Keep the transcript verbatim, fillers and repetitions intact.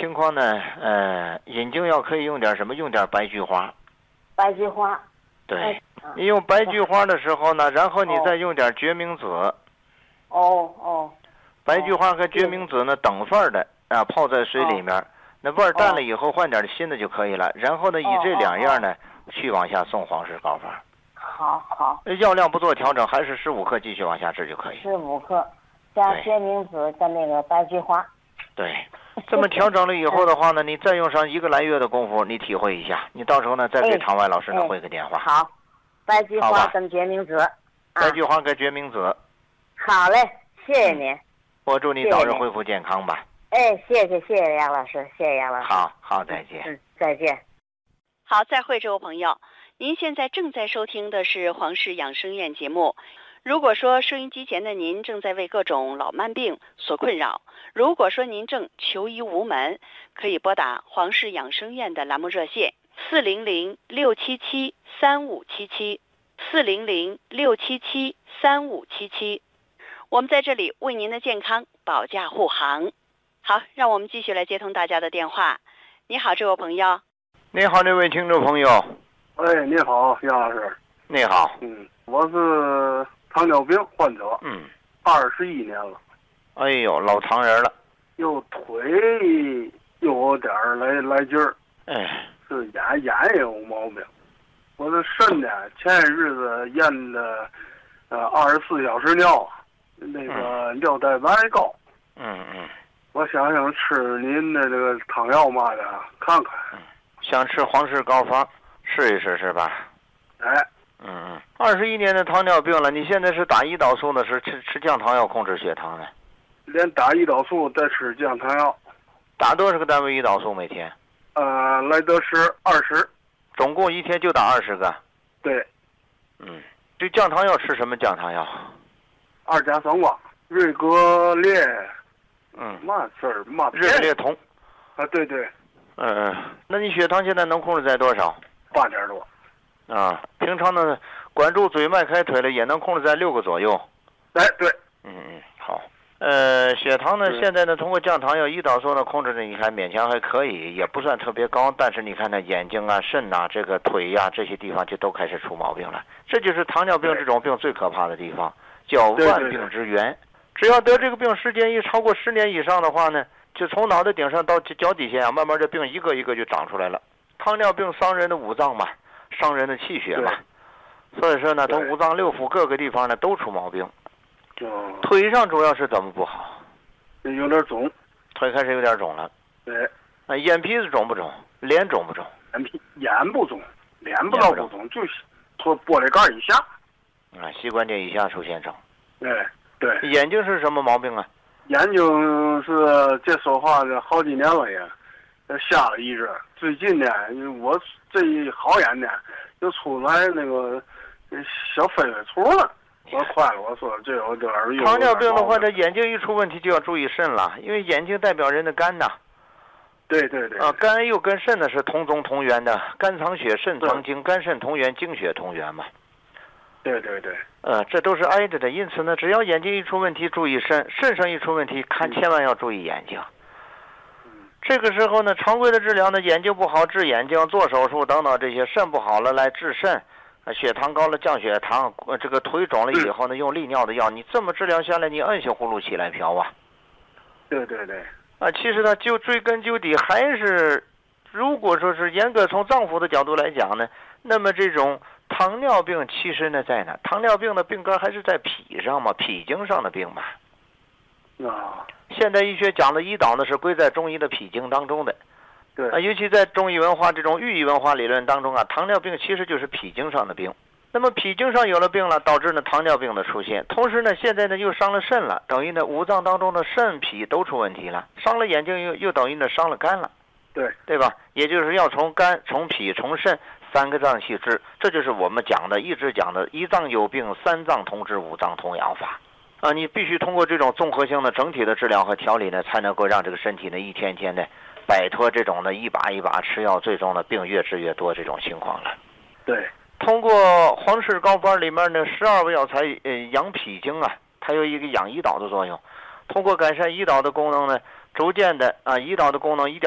情况呢，呃，眼睛要可以用点什么？用点白菊花。 白菊花。 对，你用白菊花的时候呢，然后你再用点决明子。 哦哦。 白菊花和决明子呢，等份的啊，泡在水里面，那味儿淡了以后，换点新的就可以了。然后呢，以这两样呢，去往下送黄氏膏方。 好好。 药量不做调整，还是十五克继续往下治就可以。 十五克，加决明子跟那个白菊花。 对，这么调整了以后的话呢，你再用上一个来月的功夫，你体会一下。你到时候呢，再给唐外老师呢回个电话。 好，白菊花跟决明子。 白菊花跟决明子。 好嘞，谢谢您。 我祝你早日恢复健康吧。 哎，谢谢谢谢杨老师，谢谢杨老师。 好好，再见。 嗯，再见。 好，再会，这位朋友，您现在正在收听的是黄氏养生院节目。如果说收音机前的您正在为各种老慢病所困扰，如果说您正求医无门，可以拨打黄氏养生院的栏目热线四零零六七七三五七七四零零六七七三五七七。我们在这里为您的健康保驾护航。好，让我们继续来接通大家的电话。你好，这位朋友。 你好，这位听众朋友。 哎，你好，杨老师。 你好。 嗯，我是糖尿病患者。 嗯。 二十一年了。 哎呦，老糖人了。 又腿又有点来来劲儿。 哎。 是眼眼也有毛病。我的肾呢，前些日子验的，呃，二十四小时尿。那个尿蛋白高， 嗯嗯， 我想想吃您的这个汤药嘛的，看看。 嗯，想吃黄氏膏方，试一试是吧？ 哎， 嗯嗯，二十一年的糖尿病了，你现在是打胰岛素呢，是吃吃降糖药控制血糖呢？ 连打胰岛素再吃降糖药。 打多少个单位胰岛素每天？ 呃，来得是二十。 总共一天就打二十个。 对。 嗯，这降糖药吃什么降糖药？ 二甲双胍、瑞格列， 嗯， 嘛事儿嘛？ 瑞格列酮， 啊，对对， 嗯嗯，那你血糖现在能控制在多少？ 八点多。 啊，平常呢，管住嘴、迈开腿了，也能控制在六个左右。 哎，对， 嗯嗯，好。呃，血糖呢，现在呢，通过降糖药、胰岛素呢控制的，你看勉强还可以，也不算特别高。但是你看呢，眼睛啊、肾呐、这个腿呀、这些地方就都开始出毛病了。这就是糖尿病这种病最可怕的地方。叫万病之源，只要得这个病时间一超过十年以上的话呢，就从脑袋顶上到脚底下啊，慢慢这病一个一个就长出来了。糖尿病伤人的五脏嘛，伤人的气血嘛，所以说呢，它五脏六腑各个地方呢都出毛病。 哦。 腿上主要是怎么不好？ 有点肿， 腿开始有点肿了。 对。 啊，眼皮子肿不肿？脸肿不肿？ 眼皮眼不肿，脸不倒不肿，就是脱玻璃盖以下。 啊，膝关节以下出现肿。 哎，对。 眼睛是什么毛病啊？ 眼睛是这说话这好几年了也，瞎了一只。最近呢，我这一好眼呢，就出来那个小痱痱粗了。我快了，我说这有点儿。 糖尿病的话，这眼睛一出问题就要注意肾了，因为眼睛代表人的肝呐。 对对对。 啊，肝又跟肾呢是同宗同源的，肝藏血，肾藏精，肝肾同源，精血同源嘛。 对对对， 呃，这都是挨着的，因此呢，只要眼睛一出问题，注意肾；肾上一出问题，看千万要注意眼睛。 嗯、 这个时候呢，常规的治疗呢，眼睛不好治眼睛，做手术等等这些；肾不好了来治肾，血糖高了降血糖，呃，这个腿肿了以后呢，用利尿的药，你这么治疗下来，你摁下葫芦起来瓢啊。 对对对。 啊，其实呢，就追根究底还是，如果说是严格从脏腑的角度来讲呢，那么这种。糖尿病其实呢在哪？糖尿病的病根还是在脾上嘛，脾经上的病嘛。 啊， 现代医学讲的胰岛呢是归在中医的脾经当中的。 对啊，尤其在中医文化这种寓意文化理论当中啊，糖尿病其实就是脾经上的病。那么脾经上有了病了，导致呢糖尿病的出现。同时呢，现在呢又伤了肾了，等于呢五脏当中的肾脾都出问题了，伤了眼睛又又等于呢伤了肝了。 对对吧？也就是要从肝、从脾、从肾三个脏器治，这就是我们讲的一直讲的一脏有病，三脏同治，五脏同养法。啊，你必须通过这种综合性的整体的治疗和调理呢，才能够让这个身体呢一天天的摆脱这种的一把一把吃药，最终的病越治越多这种情况了。 对， 通过黄氏膏方里面呢十二味药材，呃，养脾经啊，它有一个养胰岛的作用。通过改善胰岛的功能呢，逐渐的啊，胰岛的功能一点。